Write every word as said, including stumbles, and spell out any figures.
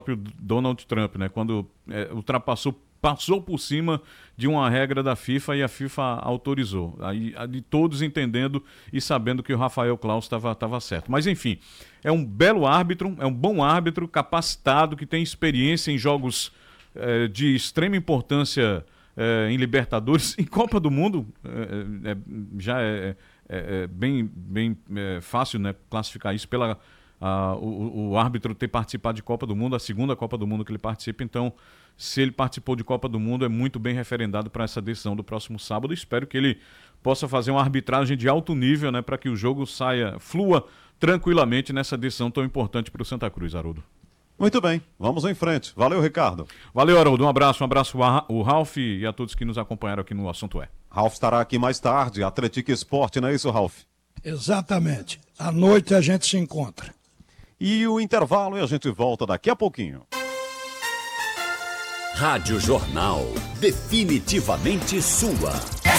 Donald Trump, né? Quando é, ultrapassou, passou por cima de uma regra da FIFA e a FIFA autorizou. Aí, de todos entendendo e sabendo que o Rafael Claus estava certo. Mas enfim, é um belo árbitro, é um bom árbitro, capacitado, que tem experiência em jogos é, de extrema importância é, em Libertadores, em Copa do Mundo. É, é, já é, é, é bem, bem é, fácil, né, classificar isso pela... Uh, o, o árbitro ter participado de Copa do Mundo, a segunda Copa do Mundo que ele participa. Então, se ele participou de Copa do Mundo, é muito bem referendado para essa decisão do próximo sábado. Espero que ele possa fazer uma arbitragem de alto nível, né, para que o jogo saia, flua tranquilamente nessa decisão tão importante para o Santa Cruz, Haroldo. Muito bem, vamos em frente. Valeu, Ricardo. Valeu, Haroldo. Um abraço, um abraço ao Ralf e a todos que nos acompanharam aqui no Assunto É. Ralf estará aqui mais tarde, Atlético Esporte, não é isso, Ralf? Exatamente. À noite a gente se encontra. E o intervalo, e a gente volta daqui a pouquinho. Rádio Jornal, definitivamente sua.